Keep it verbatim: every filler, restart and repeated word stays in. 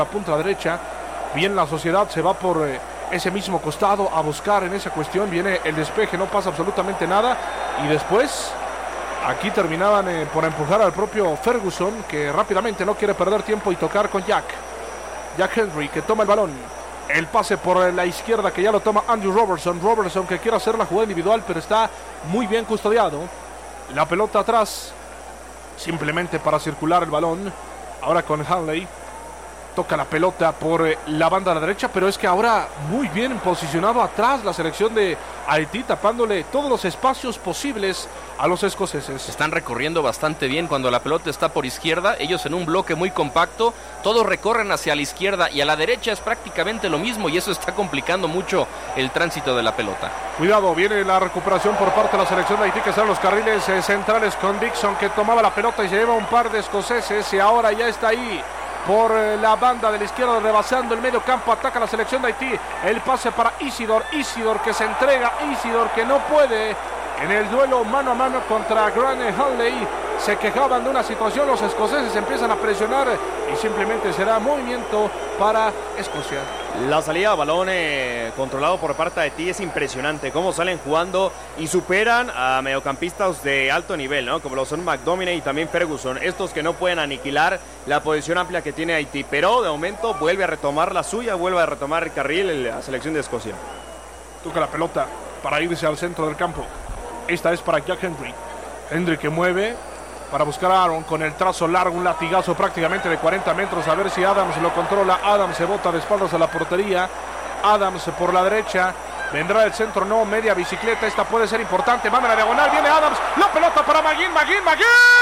la punta derecha. Bien, la Sociedad se va por eh, ese mismo costado a buscar en esa cuestión. Viene el despeje, no pasa absolutamente nada. Y después, aquí terminaban eh, por empujar al propio Ferguson, que rápidamente no quiere perder tiempo y tocar con Jack. Jack Hendry, que toma el balón. El pase por la izquierda, que ya lo toma Andrew Robertson. Robertson, que quiere hacer la jugada individual, pero está muy bien custodiado. La pelota atrás, simplemente para circular el balón. Ahora con Hanley. Toca la pelota por la banda a la derecha, pero es que ahora muy bien posicionado atrás la selección de Haití, tapándole todos los espacios posibles a los escoceses. Están recorriendo bastante bien cuando la pelota está por izquierda, ellos en un bloque muy compacto, todos recorren hacia la izquierda y a la derecha es prácticamente lo mismo y eso está complicando mucho el tránsito de la pelota. Cuidado, viene la recuperación por parte de la selección de Haití, que están los carriles eh, centrales con Dixon, que tomaba la pelota y se lleva un par de escoceses y ahora ya está ahí por la banda de la izquierda, rebasando el medio campo, ataca la selección de Haití. El pase para Isidor, Isidor que se entrega, Isidor que no puede en el duelo mano a mano contra Grant Hanley. Se quejaban de una situación, los escoceses empiezan a presionar y simplemente será movimiento para Escocia. La salida de balón eh, controlado por parte de Haití es impresionante, cómo salen jugando y superan a mediocampistas de alto nivel, ¿no? Como lo son McDominay y también Ferguson, estos que no pueden aniquilar la posición amplia que tiene Haití, pero de momento vuelve a retomar la suya, vuelve a retomar el carril la selección de Escocia. Toca la pelota para irse al centro del campo. Esta es para Jack Hendry. Hendry que mueve para buscar a Aaron con el trazo largo, un latigazo prácticamente de cuarenta metros, a ver si Adams lo controla. Adams se bota de espaldas a la portería. Adams por la derecha, vendrá del centro, no, media bicicleta, esta puede ser importante, manda la diagonal, viene Adams, la pelota para Maguín, Maguín, Maguín.